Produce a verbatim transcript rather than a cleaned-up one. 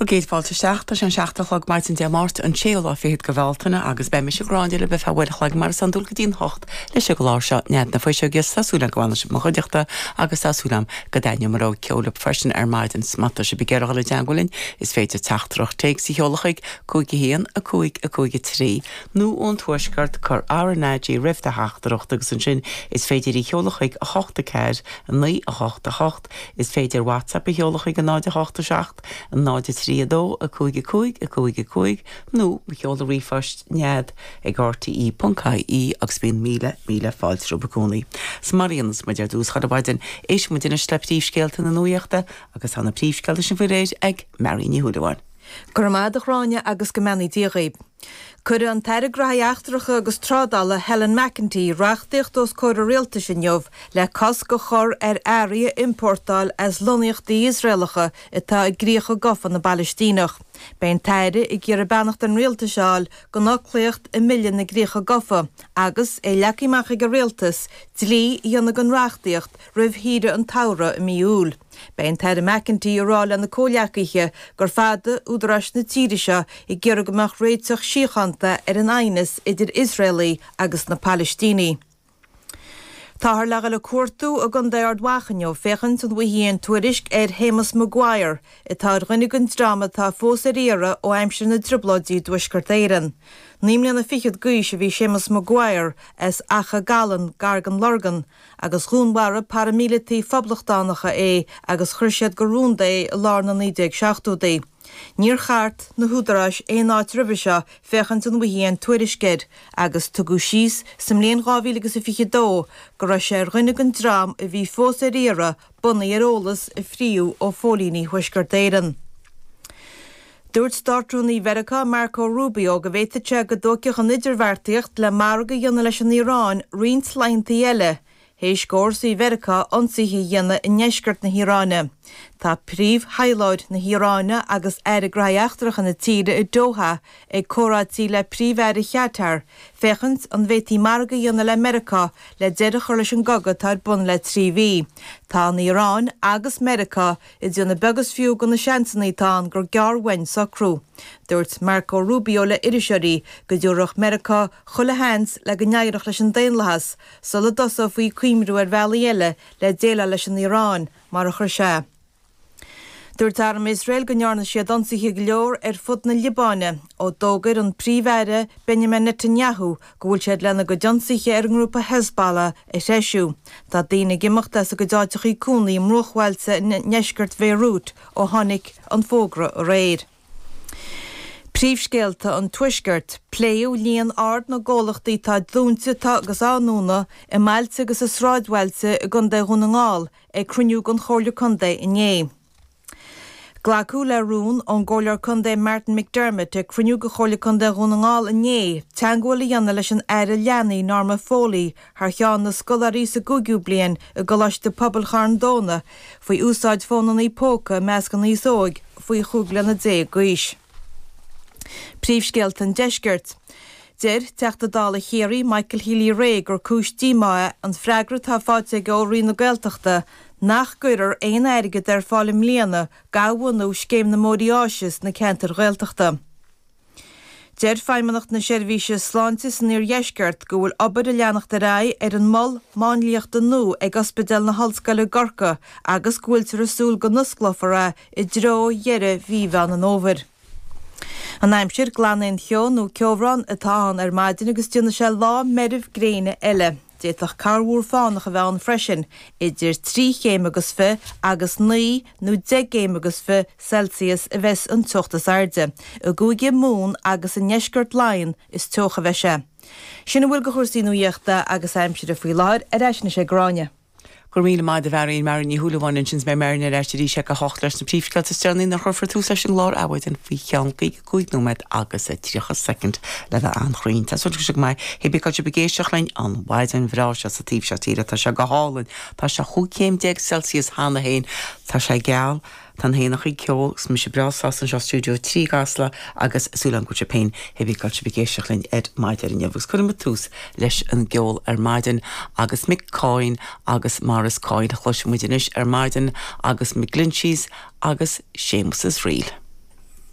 géad fáilte seachta an seachtalach mar an deamát an séolá fiad gohhailtainna agus be me se gráinile be fehhaidechlag mar san dul go dtíon hocht leis se go láir seo nead na foiise gus saúla gohhaine se mo chuideachta agus saúlam go daine marrá ceola freisin ar maidin smata se begéir le deangolinn is féidir teachtrach teag sa cheolachaig cúige héan a cúig a cúige trí. Nú ón tuaisgart chur R N I G rifta heachtarach agus an sin is féidir í cheolachaig a hochta ceir a ní a hochta hocht is féidir WhatsApp a cheolachaig a náide hochta seacht a náide trí a dó a cúige cúig a cúige cúig nó be cheola rífast nead ag R T E dot C I agus bíon míle míle fáilt rubacúnaí. Sa Marianas ma deir dús chad a bhaidin éis mu dina sleip príomhscéalta na nuíochta agus anna príomhscéalta sin bhfuir réid ag Mary Ní Húdaháin. Gurmáid a chráine agus go menaí díaghaib. Cur an teire graithachtracha agus trádala Helen McEntee reachtaíocht os cóir a réalta sin neomh le cos go chur ar áirí importáil as loníochtaí Israelacha atá ag gríocha gofa na Balistínach. Bein teire i gcéar a beannacht an réalta seáil go nachcléocht i milliún na gríocha gofa agus é leacimeach ag a réaltas dlí dhéanana an reachtaíocht roimh híre an tara i miúil. Bein teire McEntee aráil an na cóleachaiche gur fada údarás na tíirise i gcéar goach réiteach síochananta ar an ainas idir Israelí agus na Palestíní. Táthar legal le cuartú a gan déard wachaneo fechant an bhuiíonn tuairisc ar Hémas Maguire i tá rinneag an drama tá fós ar éire ó aimsir na dribládí duisgart éireann. Nímlíon na fichiad gúis a bhí Séamus Maguire as acha galan gargan lorgan agus chúnbara paramilití fablachtánacha é agus chuirsead go rúnda é lár na nídeag seachtúdaí. Níor cheart na húdarás é náit ribise fechant an bhuiíonn tuairiscéid agus tugu síos sam léon gábhíle agus a fiche dó go raibh sé rinneag an drám a bhí fós ar éire buna ar ólas i phríú ó fólíní thuisgart éireann. Dúirt startrúnaí Mheiriceá Marco Rubio go bhhéiteite go dóceach an idirmhairtíocht le marga dhéanana leis an Iorán riont leanntaí eile. Héis gcóirsaí Mheiriceá ionsaithe dhéanana i ndeisceart na Híráine. Tá príomh haileáid na Híráine agus air a graithachtarach na tíre i Doha ag córátí le príomh cheatar, fechant an bhétí marga dhéanana le Mheiriceá le deireadh chuir leis an gogad tar bun le trí bhí. Tá na Iorán agus Mheiriceá i dtíonna begus fiú go na seansannaí tán gur gearhain sa crú. Dúirt Marco Rubio le iriseoirí go dúireach Mheiriceá chula hens le go neireach leis an déanlachas, sulla dosa faoi cuimrú ar bhealaí eile le déile leis an Iorán mar a chur sé. Dúirt arm Israel go nearna siad ansaithe go leor ar fud na Libáine ó dógar an príomhheire Benjamin Netanyahu go bhfuil siad lena go dionsaithe ar an grúpa Hezbollah i séisiú. Tá daoine gimachtas a go dáiteach í cúnaí mruachhhailsa in neisceart Beirut ó tháinig an fógra ó réir. Príomhscéalta an tuisgart pléú líon ard na ggólachtaí tá dúnta agus ánúna i mailte agus is sráidhhailsa i gunda thunaáil ag cruniú an chóirle chunda inné. Glacú le rún an ggóilear chunda Martin McDermott ag cruniú go chóirle chunda thunaáil inné, teangóla dhéanana leis an aire leanaí Norma Foley th cheann na scolarí sa gúgiú bliain i goláis de pobl Charndóna faoi úsáid fónaí póca meas gan níos óig faoi chúgla na dé gúis. Príomhscéalta an deisceart. Deir teachta dála chéirí Michael Healy Ray gur cúis dímáe an freigra tá fáte go rí na Gaeltachta nach gcuirear éon airgid ar fáilim líana gahabhanú scéim na módiáisis na ceantar Gaeltachta. Deir feimimenacht na seirbhíse sláinte san níor dheisceart go bhfuil obair a leannacht a rá ar an moll máinliaachta nó ag ospidéal na hallscoile Gorca agus ghuiiltear asúl go nusclafara i dro dheire bhíomhan an óbhar. An aimsir glannaon cheonú ceomhrán atáin ar maidin agus dúna se lá meirimh gréine eile. Déitach carhúr fánach a bheith an freisin idir trí chéim agus fi agus ní nó de céim agus fi Celsius a bheits an tuachtas airde. A gúige mún agus an neisceart láin is tucha bheith sé. Sinna bhfuil go chuirsaí nuíochta agus aimsir a faoi láir ar eisna sé gráine. Gur míle maid a bhhaíon mar ní thuúlaháin sins mé marna reistíí se go hocht leis na príomhscéalta stearnaí nach chuir tú leis an lár ahhaid an faoi cheangaí cúig nóid agus é tríocha second le bheith anchraoin. Tá suirte se mai hebíáilte begéisteach lein an bhaid an bhrá se sa tíobh se tíre tá se go hálainn tá se chucéim de Celsius hána héin tá sé geall tan héanach í ceol smi sé brasá an seo stúdio trí gasla agus súlan go se pein hebíáilte begéisteach lein ed maidir in neamhgus chuir tús leis an geol ar maidin agus mic cáin agus Maris Cáin a chluisimuidinis ar maidin agus mic Glinchis agus Séamus is riil.